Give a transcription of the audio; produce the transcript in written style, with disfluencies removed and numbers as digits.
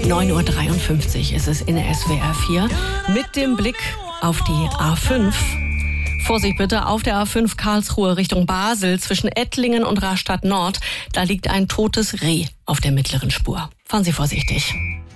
9:53 Uhr ist es in der SWR 4 mit dem Blick auf die A5. Vorsicht bitte, auf der A5 Karlsruhe Richtung Basel zwischen Ettlingen und Rastatt Nord. Da liegt ein totes Reh auf der mittleren Spur. Fahren Sie vorsichtig.